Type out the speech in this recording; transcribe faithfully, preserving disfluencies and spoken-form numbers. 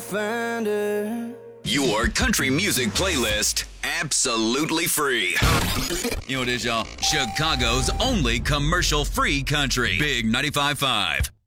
find her. Your country music playlist, absolutely free. You know what it is, y'all? Chicago's only commercial-free country. Big ninety-five point five.